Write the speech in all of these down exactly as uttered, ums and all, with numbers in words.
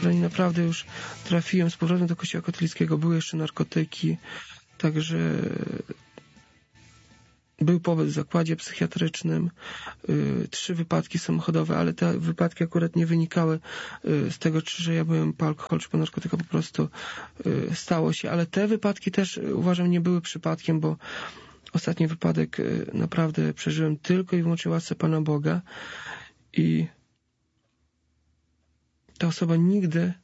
zanim naprawdę już trafiłem z powrotem do kościoła katolickiego, były jeszcze narkotyki, także był pobyt w zakładzie psychiatrycznym, y, trzy wypadki samochodowe, ale te wypadki akurat nie wynikały y, z tego, czy że ja byłem po alkoholu, czy po narkotykach, po prostu y, stało się. Ale te wypadki też y, uważam nie były przypadkiem, bo ostatni wypadek y, naprawdę przeżyłem tylko i wyłącznie łasce Pana Boga i ta osoba nigdy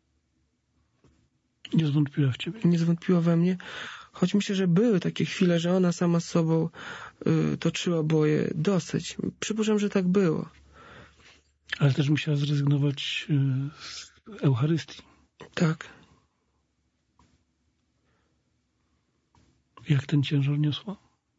nie zwątpiła w ciebie. Nie zwątpiła we mnie. Choć myślę, że były takie chwile, że ona sama z sobą y, toczyła boje dosyć. Przypuszczam, że tak było. Ale też musiała zrezygnować y, z Eucharystii. Tak. Jak ten ciężar niosła?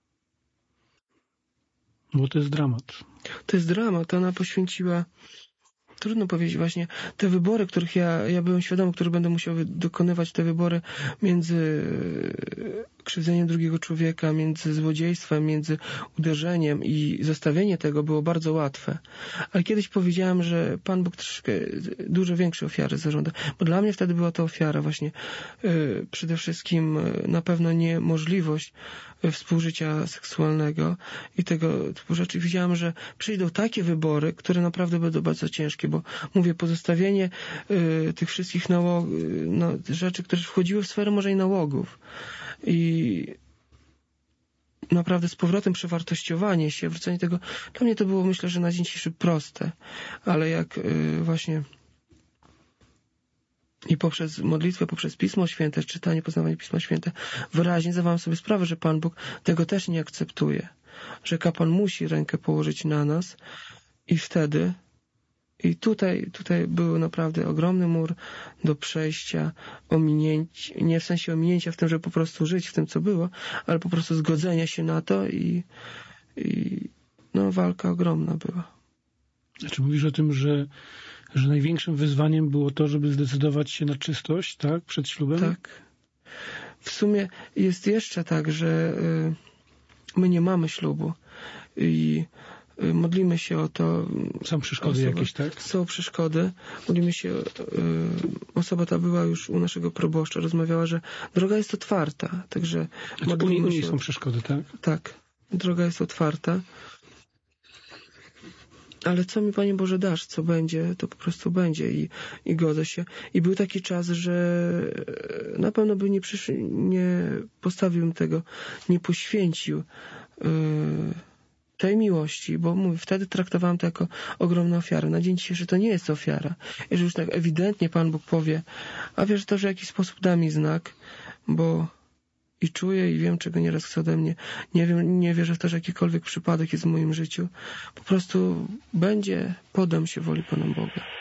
Bo to jest dramat. To jest dramat. Ona poświęciła, trudno powiedzieć właśnie, te wybory, których ja, ja byłem świadomy, których będę musiał dokonywać, te wybory między krzywdzeniem drugiego człowieka, między złodziejstwem, między uderzeniem i zostawienie tego było bardzo łatwe. Ale kiedyś powiedziałem, że Pan Bóg troszkę dużo większe ofiary zażąda, bo dla mnie wtedy była to ofiara właśnie yy, przede wszystkim yy, na pewno niemożliwość yy, współżycia seksualnego i tego typu rzeczy. Widziałem, że przyjdą takie wybory, które naprawdę będą bardzo ciężkie, bo mówię, pozostawienie yy, tych wszystkich nałog, yy, no, rzeczy, które wchodziły w sferę może i nałogów i naprawdę z powrotem przewartościowanie się, wrócenie tego, dla mnie to było, myślę, że na dzień dzisiejszy proste, ale jak yy, właśnie i poprzez modlitwę, poprzez Pismo Święte, czytanie, poznawanie Pisma Święte, wyraźnie zdawałem sobie sprawę, że Pan Bóg tego też nie akceptuje, że kapłan musi rękę położyć na nas i wtedy I tutaj, tutaj był naprawdę ogromny mur do przejścia, ominięć, nie w sensie ominięcia w tym, żeby po prostu żyć w tym, co było, ale po prostu zgodzenia się na to i, i no, walka ogromna była. Znaczy mówisz o tym, że, że największym wyzwaniem było to, żeby zdecydować się na czystość, tak? Przed ślubem? Tak. W sumie jest jeszcze tak, że y, my nie mamy ślubu i modlimy się o to. Są przeszkody osoba, jakieś, tak? Są przeszkody. Modlimy się. Yy, osoba ta była już u naszego proboszcza, rozmawiała, że droga jest otwarta. Także znaczy, modlimy u niej się. są przeszkody, tak? Tak. Droga jest otwarta. Ale co mi, Panie Boże, dasz? Co będzie, to po prostu będzie i, i godzę się. I był taki czas, że na pewno by nie przyszł, nie postawił tego, nie poświęcił yy, tej miłości, bo mówię, wtedy traktowałem to jako ogromną ofiarę. Na dzień dzisiejszy to nie jest ofiara. Jeżeli już tak ewidentnie Pan Bóg powie, a wiesz, to, że w jakiś sposób da mi znak, bo i czuję i wiem, czego nieraz chce ode mnie. Nie wiem, nie wierzę w to, że jakikolwiek przypadek jest w moim życiu. Po prostu będzie, podam się woli Pana Boga.